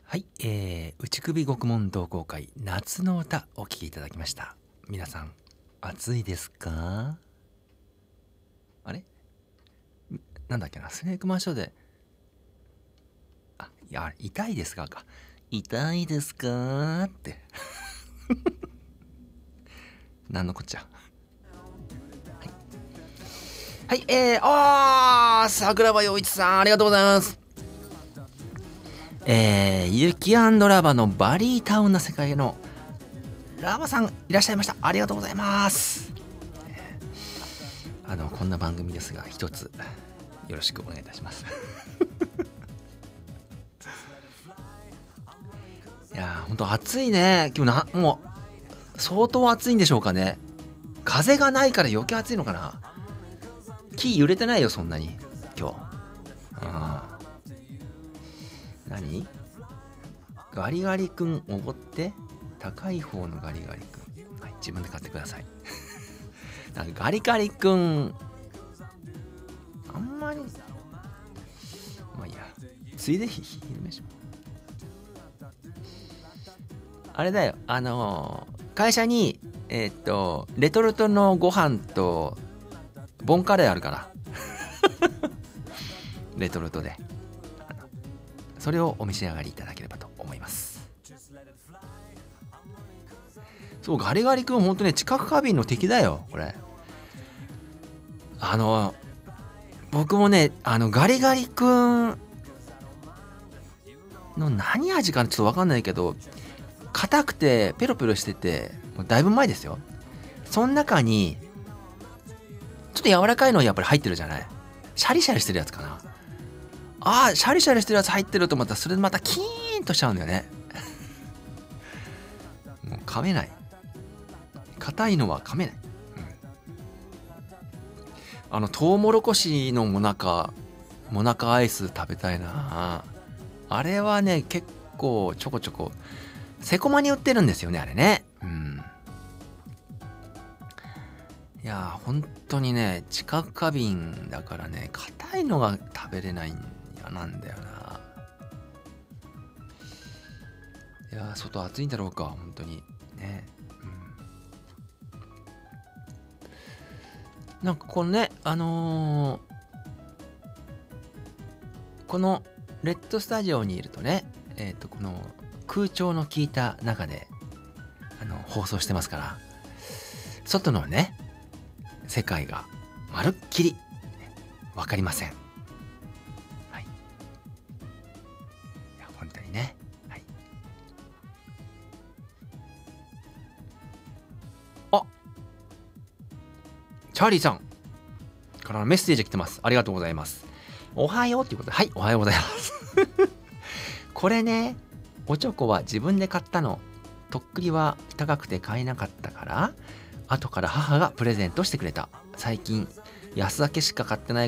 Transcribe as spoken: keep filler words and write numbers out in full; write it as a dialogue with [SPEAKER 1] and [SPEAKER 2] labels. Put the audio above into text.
[SPEAKER 1] はい、えー、内首獄門同好会夏の歌お聴きいただきました。皆さん暑いですか？あれなんだっけな、スネークマンショーで、あ、いや、痛いですかか。痛いですかってなんのこっちゃ。はい、えー、あー、桜庭陽一さん、ありがとうございます。えー、ユキラバのバリータウンの世界へのラバさんいらっしゃいました。ありがとうございます。あのこんな番組ですが一つよろしくお願いいたしますいやーほんと暑いね今日な。もう相当暑いんでしょうかね。風がないから余計暑いのかな。木揺れてないよそんなに今日。ああ、何ガリガリ君おごって、高い方のガリガリ君、はい、自分で買ってくださいなんかガリガリ君あんまり、まあいいや、ついでひ昼飯もあれだよ、あのー、会社にえー、っとレトルトのご飯とボンカレーあるからレトルトでそれをお召し上がりいただければと思います。そう、ガリガリ君ほんとね、知覚過敏の敵だよこれ。あの僕もね、あのガリガリ君の何味かちょっと分かんないけど、硬くてペロペロしてて、もうだいぶ前ですよ。その中にちょっと柔らかいのやっぱり入ってるじゃない。シャリシャリしてるやつかな。あー、シャリシャリしてるやつ入ってると思ったら、それでまたキーンとしちゃうんだよねもう噛めない。硬いのは噛めない、うん、あのトウモロコシのもなかもなかアイス食べたいな。あれはね結構ちょこちょこセコマに売ってるんですよねあれね。うん。いやー本当にね、知覚過敏だからね、硬いのが食べれないんやなんだよな。いやー外暑いんだろうか本当にね。うん、なんかこのね、あのー、このレッドスタジオにいるとね、えっとこの空調の効いた中であの放送してますから、外のね世界がまるっきり分かりません。はい。いや本当にね。はい。あ、チャーリーさんからのメッセージ来てます。ありがとうございます。おはようっていうことで、はい、おはようございますこれね、おちょこは自分で買ったの。とっくりは高くて買えなかったから後から母がプレゼントしてくれた。最近安酒しか買ってない